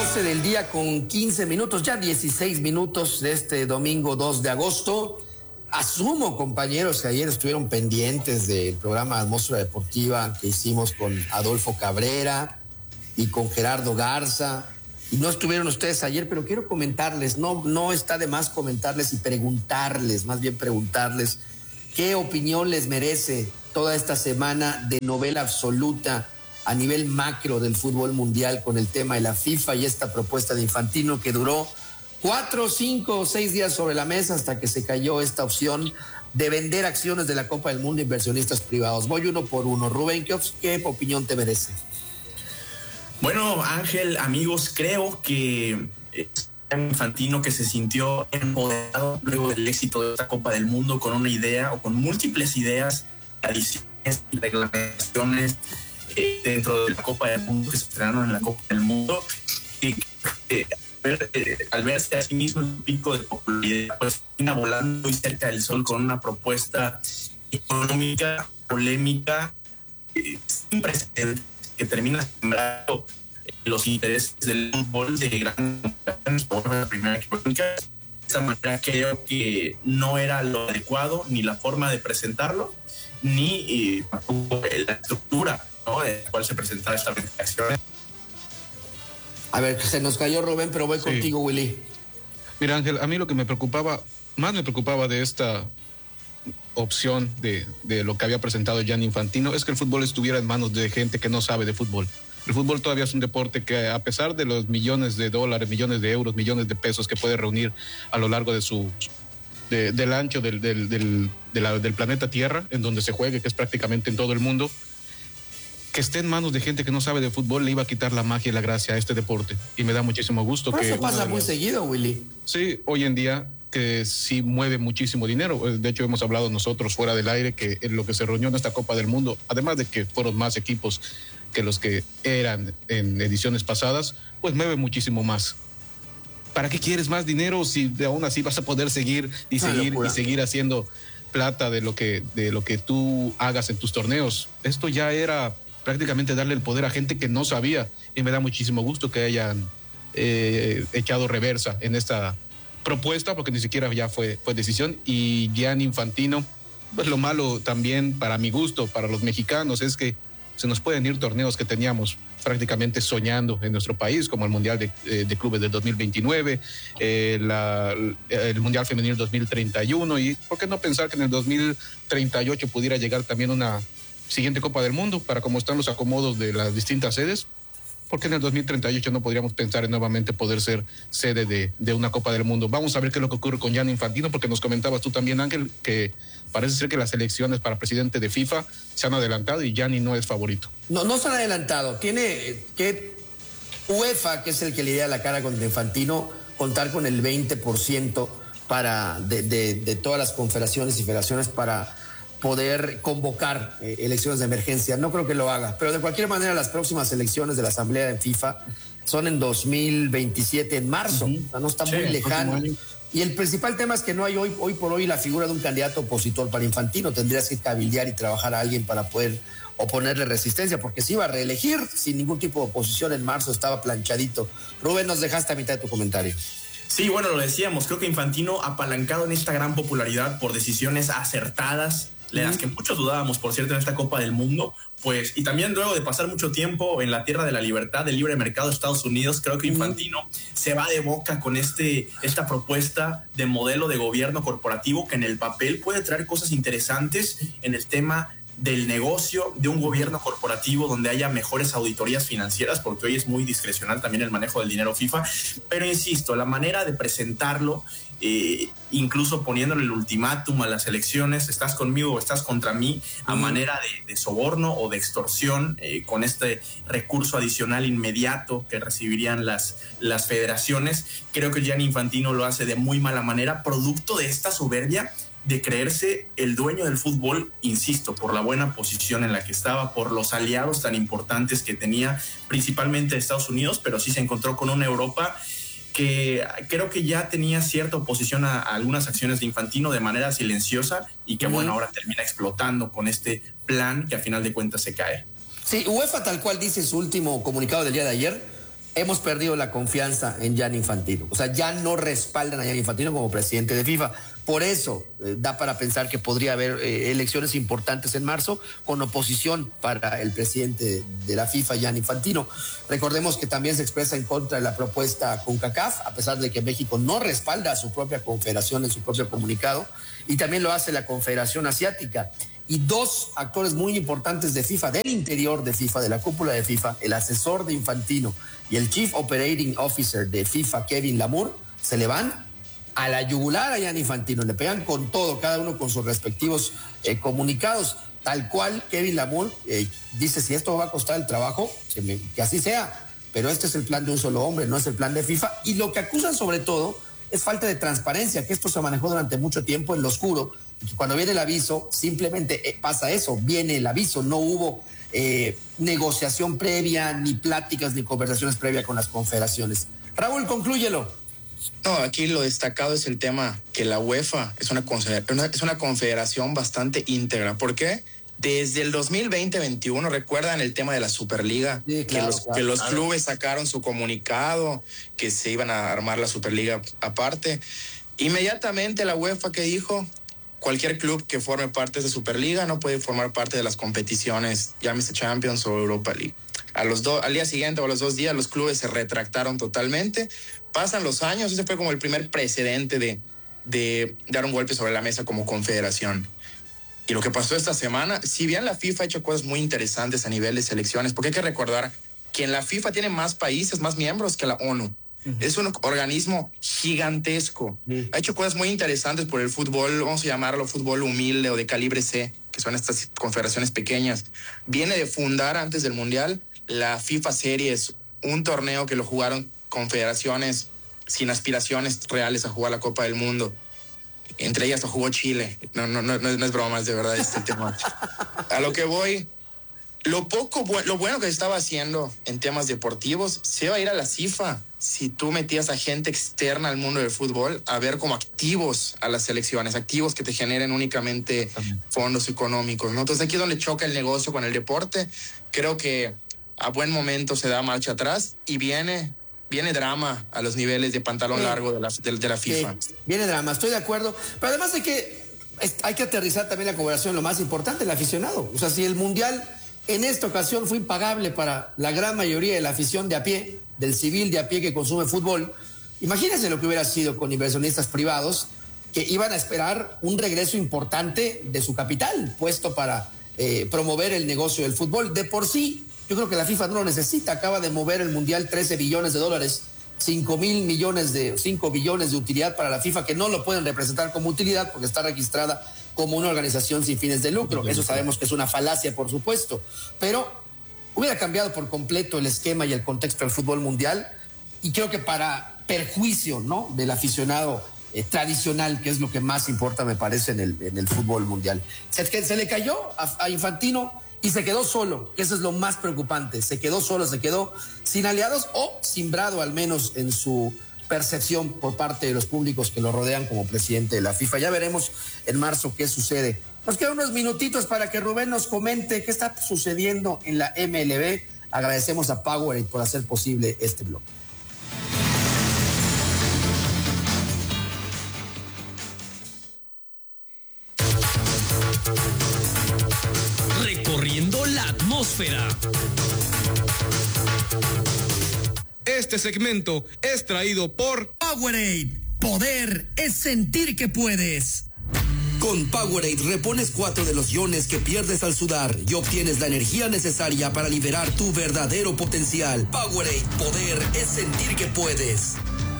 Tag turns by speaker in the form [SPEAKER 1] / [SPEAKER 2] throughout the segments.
[SPEAKER 1] 12 del día con 15 minutos, ya 16 minutos de este domingo 2 de agosto. Asumo, compañeros, que ayer estuvieron pendientes del programa Atmósfera Deportiva que hicimos con Adolfo Cabrera y con Gerardo Garza. Y no estuvieron ustedes ayer, pero quiero comentarles, no está de más comentarles y preguntarles, más bien preguntarles, qué opinión les merece toda esta semana de novela absoluta a nivel macro del fútbol mundial con el tema de la FIFA y esta propuesta de Infantino que duró 4, 5 o 6 días sobre la mesa hasta que se cayó esta opción de vender acciones de la Copa del Mundo a inversionistas privados. Voy uno por uno. Rubén, ¿qué opinión te merece?
[SPEAKER 2] Bueno, Ángel, amigos, creo que Infantino, que se sintió empoderado luego del éxito de esta Copa del Mundo con una idea o con múltiples ideas, adiciones y reglamentaciones dentro de la Copa del Mundo que se estrenaron en la Copa del Mundo, y al verse a sí mismo el pico de popularidad, pues termina volando muy cerca del sol con una propuesta económica, polémica, sin precedentes, que termina sembrando los intereses del fútbol de gran por la primera económica. De esa manera creo que no era lo adecuado, ni la forma de presentarlo, ni la estructura, ¿no?, de la cual se presentaba esta presentación.
[SPEAKER 1] A ver, se nos cayó Rubén, pero voy contigo, Willy.
[SPEAKER 3] Mira, Ángel, a mí lo que más me preocupaba de esta opción de lo que había presentado Gianni Infantino es que el fútbol estuviera en manos de gente que no sabe de fútbol. El fútbol todavía es un deporte que, a pesar de los millones de dólares, millones de euros, millones de pesos que puede reunir a lo largo de del ancho del planeta Tierra, en donde se juegue, que es prácticamente en todo el mundo, que esté en manos de gente que no sabe de fútbol le iba a quitar la magia y la gracia a este deporte. Y me da muchísimo gusto.
[SPEAKER 1] Pero que eso pasa muy seguido, Willy.
[SPEAKER 3] Sí, hoy en día que sí mueve muchísimo dinero. De hecho, hemos hablado nosotros fuera del aire que en lo que se reunió en esta Copa del Mundo, además de que fueron más equipos que los que eran en ediciones pasadas, pues mueve muchísimo más. ¿Para qué quieres más dinero si aún así vas a poder seguir haciendo plata de lo que tú hagas en tus torneos? Esto ya era prácticamente darle el poder a gente que no sabía, y me da muchísimo gusto que hayan echado reversa en esta propuesta, porque ni siquiera ya fue decisión. Y Gianni Infantino, pues lo malo también para mi gusto, para los mexicanos, es que se nos pueden ir torneos que teníamos prácticamente soñando en nuestro país, como el Mundial de Clubes del 2029, el Mundial Femenil 2031, y por qué no pensar que en el 2038 pudiera llegar también una siguiente Copa del Mundo, para cómo están los acomodos de las distintas sedes. ¿Por qué en el 2038 no podríamos pensar en nuevamente poder ser sede de una Copa del Mundo? Vamos a ver qué es lo que ocurre con Gianni Infantino, porque nos comentabas tú también, Ángel, que parece ser que las elecciones para presidente de FIFA se han adelantado y Gianni no es favorito.
[SPEAKER 1] No se han adelantado. Tiene que UEFA, que es el que le da la cara contra Infantino, contar con el 20% de todas las confederaciones y federaciones para poder convocar elecciones de emergencia. No creo que lo haga, pero de cualquier manera las próximas elecciones de la Asamblea de FIFA son en 2027, en marzo. O sea, no está muy lejano. Y el principal tema es que no hay hoy por hoy la figura de un candidato opositor para Infantino. Tendrías que cabildear y trabajar a alguien para poder oponerle resistencia, porque se iba a reelegir sin ningún tipo de oposición en marzo, estaba planchadito. Rubén, nos dejaste a mitad de tu comentario.
[SPEAKER 2] Sí, bueno, lo decíamos, creo que Infantino, apalancado en esta gran popularidad por decisiones acertadas, de las que muchos dudábamos, por cierto, en esta Copa del Mundo, pues, y también luego de pasar mucho tiempo en la tierra de la libertad, del libre mercado de Estados Unidos, creo que Infantino se va de boca con esta propuesta de modelo de gobierno corporativo que en el papel puede traer cosas interesantes en el tema del negocio, de un gobierno corporativo donde haya mejores auditorías financieras, porque hoy es muy discrecional también el manejo del dinero FIFA, pero insisto, la manera de presentarlo, incluso poniéndole el ultimátum a las elecciones, estás conmigo o estás contra mí, a manera de soborno o de extorsión, con este recurso adicional inmediato que recibirían las federaciones. Creo que Gianni Infantino lo hace de muy mala manera, producto de esta soberbia de creerse el dueño del fútbol, insisto, por la buena posición en la que estaba, por los aliados tan importantes que tenía, principalmente de Estados Unidos, pero sí se encontró con una Europa que creo que ya tenía cierta oposición a algunas acciones de Infantino de manera silenciosa y que, bueno, ahora termina explotando con este plan que a final de cuentas se cae.
[SPEAKER 1] Sí, UEFA tal cual dice su último comunicado del día de ayer, hemos perdido la confianza en Gianni Infantino. O sea, ya no respaldan a Gianni Infantino como presidente de FIFA. Por eso da para pensar que podría haber elecciones importantes en marzo con oposición para el presidente de la FIFA, Gianni Infantino. Recordemos que también se expresa en contra de la propuesta CONCACAF, a pesar de que México no respalda a su propia confederación en su propio comunicado, y también lo hace la Confederación Asiática. Y dos actores muy importantes de FIFA, del interior de FIFA, de la cúpula de FIFA, el asesor de Infantino y el Chief Operating Officer de FIFA, Kevin Lamour, se le van a la yugular a Gianni Infantino, le pegan con todo, cada uno con sus respectivos comunicados. Tal cual Kevin Lamour dice, si esto va a costar el trabajo, que así sea, pero este es el plan de un solo hombre, no es el plan de FIFA. Y lo que acusan sobre todo es falta de transparencia, que esto se manejó durante mucho tiempo en lo oscuro, y cuando viene el aviso, simplemente pasa eso, viene el aviso, no hubo negociación previa, ni pláticas, ni conversaciones previas con las confederaciones. Raúl, conclúyelo.
[SPEAKER 4] No, aquí lo destacado es el tema que la UEFA es una confederación bastante íntegra. ¿Por qué? Desde el 2020-21, ¿recuerdan el tema de la Superliga? Sí, claro, que los clubes sacaron su comunicado, que se iban a armar la Superliga aparte. Inmediatamente la UEFA que dijo, cualquier club que forme parte de Superliga no puede formar parte de las competiciones, llámese Champions o Europa League. Al día siguiente o a los 2 días los clubes se retractaron totalmente. Pasan los años, ese fue como el primer precedente de dar un golpe sobre la mesa como confederación. Y lo que pasó esta semana, si bien la FIFA ha hecho cosas muy interesantes a nivel de selecciones, porque hay que recordar que en la FIFA tiene más países, más miembros que la ONU. Es un organismo gigantesco. Ha hecho cosas muy interesantes por el fútbol, vamos a llamarlo fútbol humilde o de calibre C, que son estas confederaciones pequeñas. Viene de fundar antes del Mundial la FIFA Series, un torneo que lo jugaron confederaciones sin aspiraciones reales a jugar la Copa del Mundo. Entre ellas lo jugó Chile. No es broma, es de verdad este tema. A lo que voy, lo bueno que se estaba haciendo en temas deportivos se va a ir a la FIFA. Si tú metías a gente externa al mundo del fútbol a ver como activos a las selecciones, activos que te generen únicamente fondos económicos, ¿no? Entonces aquí es donde choca el negocio con el deporte. Creo que a buen momento se da marcha atrás y viene drama a los niveles de pantalón largo de la FIFA.
[SPEAKER 1] Viene drama, estoy de acuerdo. Pero además de que hay que aterrizar también la conversación, lo más importante, el aficionado. O sea, si el Mundial en esta ocasión fue impagable para la gran mayoría de la afición de a pie, del civil de a pie que consume fútbol, imagínense lo que hubiera sido con inversionistas privados que iban a esperar un regreso importante de su capital puesto para promover el negocio del fútbol. De por sí, yo creo que la FIFA no lo necesita. Acaba de mover el Mundial $13 billones, 5 billones de utilidad para la FIFA, que no lo pueden representar como utilidad porque está registrada como una organización sin fines de lucro. Eso sabemos que es una falacia, por supuesto, pero hubiera cambiado por completo el esquema y el contexto del fútbol mundial, y creo que para perjuicio, ¿no?, del aficionado tradicional, que es lo que más importa, me parece, en el fútbol mundial. Se le cayó a Infantino y se quedó solo, que eso es lo más preocupante. Se quedó solo, se quedó sin aliados o simbrado, al menos en su percepción por parte de los públicos que lo rodean como presidente de la FIFA. Ya veremos en marzo qué sucede. Nos quedan unos minutitos para que Rubén nos comente qué está sucediendo en la MLB. Agradecemos a Powerade por hacer posible este blog.
[SPEAKER 5] Recorriendo la atmósfera.
[SPEAKER 6] Este segmento es traído por
[SPEAKER 5] Powerade. Poder es sentir que puedes.
[SPEAKER 7] Con Powerade repones 4 de los iones que pierdes al sudar y obtienes la energía necesaria para liberar tu verdadero potencial. Powerade, poder es sentir que puedes.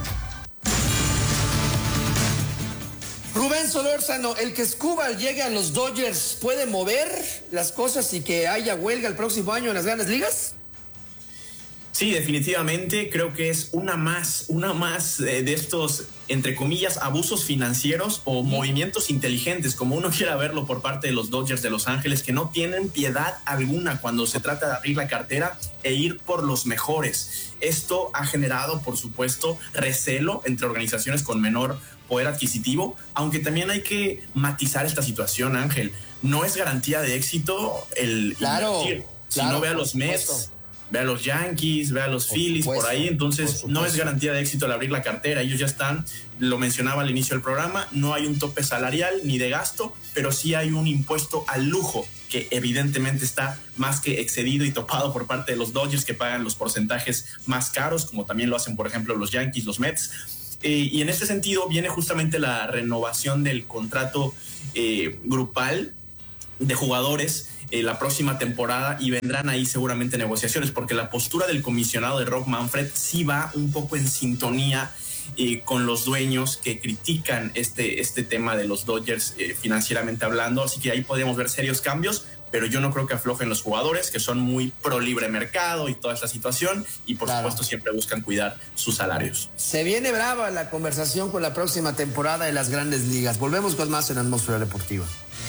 [SPEAKER 1] Rubén Solórzano, el que Escobar llegue a los Dodgers, ¿puede mover las cosas y que haya huelga el próximo año en las Grandes Ligas?
[SPEAKER 2] Sí, definitivamente creo que es una más de estos, entre comillas, abusos financieros o movimientos inteligentes, como uno quiera verlo, por parte de los Dodgers de Los Ángeles, que no tienen piedad alguna cuando se trata de abrir la cartera e ir por los mejores. Esto ha generado, por supuesto, recelo entre organizaciones con menor poder adquisitivo, aunque también hay que matizar esta situación, Ángel. No es garantía de éxito el invertir. Si no ve a los Mets, ve a los Yankees, ve a los Phillies, por ahí, entonces no es garantía de éxito al abrir la cartera. Ellos ya están, lo mencionaba al inicio del programa, no hay un tope salarial ni de gasto, pero sí hay un impuesto al lujo que evidentemente está más que excedido y topado por parte de los Dodgers, que pagan los porcentajes más caros, como también lo hacen, por ejemplo, los Yankees, los Mets. Y en este sentido viene justamente la renovación del contrato grupal de jugadores la próxima temporada, y vendrán ahí seguramente negociaciones, porque la postura del comisionado de Rob Manfred sí va un poco en sintonía con los dueños que critican este tema de los Dodgers financieramente hablando, así que ahí podríamos ver serios cambios, pero yo no creo que aflojen los jugadores, que son muy pro libre mercado y toda esta situación, y por supuesto siempre buscan cuidar sus salarios.
[SPEAKER 1] Se viene brava la conversación con la próxima temporada de las Grandes Ligas. Volvemos con más en Atmósfera Deportiva.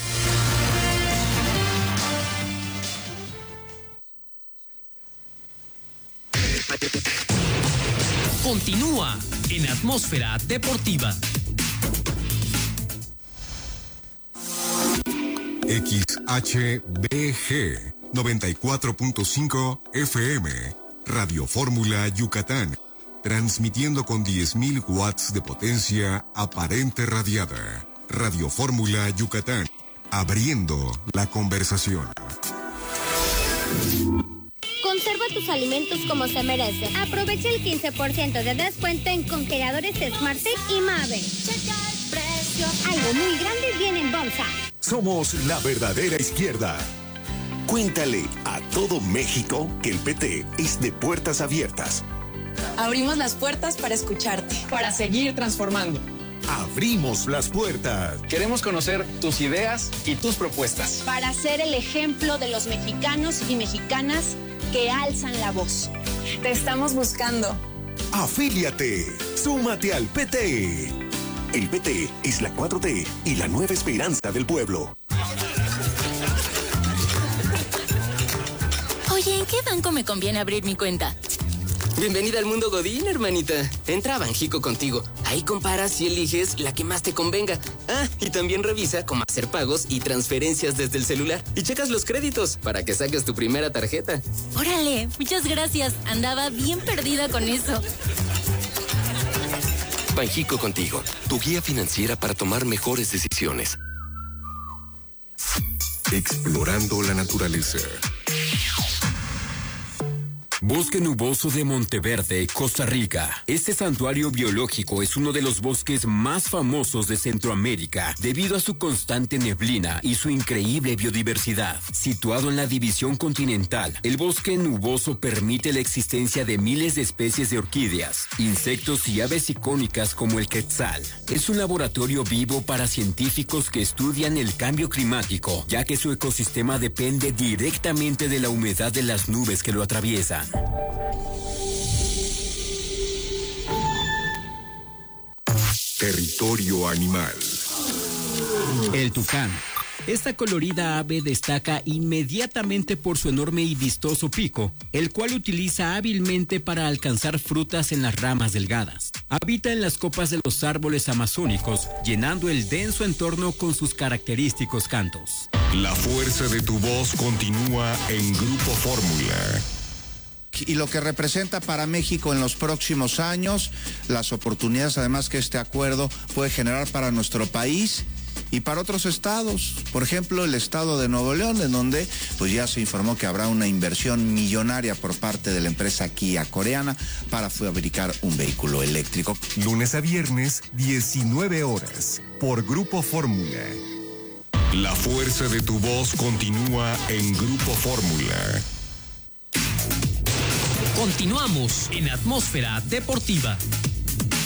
[SPEAKER 8] Continúa en Atmósfera Deportiva.
[SPEAKER 9] XHBG 94.5 FM, Radio Fórmula Yucatán, transmitiendo con 10.000 watts de potencia aparente radiada. Radio Fórmula Yucatán, abriendo la conversación.
[SPEAKER 10] Conserva tus alimentos como se merece. Aprovecha el 15% de descuento en congeladores Smartec y Mave. Algo muy grande viene en bolsa.
[SPEAKER 11] Somos la verdadera izquierda. Cuéntale a todo México que el PT es de puertas abiertas.
[SPEAKER 12] Abrimos las puertas para escucharte, para seguir transformando.
[SPEAKER 11] Abrimos las puertas.
[SPEAKER 13] Queremos conocer tus ideas y tus propuestas.
[SPEAKER 12] Para ser el ejemplo de los mexicanos y mexicanas que alzan la voz. Te estamos buscando.
[SPEAKER 11] Afíliate. Súmate al PT. El PT es la 4T y la nueva esperanza del pueblo.
[SPEAKER 14] Oye, ¿en qué banco me conviene abrir mi cuenta?
[SPEAKER 15] Bienvenida al mundo Godín, hermanita. Entra a Banjico Contigo. Ahí comparas y eliges la que más te convenga. Ah, y también revisa cómo hacer pagos y transferencias desde el celular. Y checas los créditos para que saques tu primera tarjeta.
[SPEAKER 14] Órale, muchas gracias. Andaba bien perdida con eso.
[SPEAKER 11] Banjico Contigo, tu guía financiera para tomar mejores decisiones. Explorando la naturaleza.
[SPEAKER 16] Bosque Nuboso de Monteverde, Costa Rica. Este santuario biológico es uno de los bosques más famosos de Centroamérica debido a su constante neblina y su increíble biodiversidad. Situado en la división continental, el bosque nuboso permite la existencia de miles de especies de orquídeas, insectos y aves icónicas como el quetzal. Es un laboratorio vivo para científicos que estudian el cambio climático, ya que su ecosistema depende directamente de la humedad de las nubes que lo atraviesan.
[SPEAKER 9] Territorio animal.
[SPEAKER 17] El tucán. Esta colorida ave destaca inmediatamente por su enorme y vistoso pico, el cual utiliza hábilmente para alcanzar frutas en las ramas delgadas. Habita en las copas de los árboles amazónicos, llenando el denso entorno con sus característicos cantos.
[SPEAKER 9] La fuerza de tu voz continúa en Grupo Fórmula.
[SPEAKER 18] Y lo que representa para México en los próximos años, las oportunidades además que este acuerdo puede generar para nuestro país y para otros estados, por ejemplo el estado de Nuevo León, en donde pues ya se informó que habrá una inversión millonaria por parte de la empresa Kia coreana para fabricar un vehículo eléctrico.
[SPEAKER 9] Lunes a viernes, 19 horas, por Grupo Fórmula. La fuerza de tu voz continúa en Grupo Fórmula.
[SPEAKER 8] Continuamos en Atmósfera Deportiva.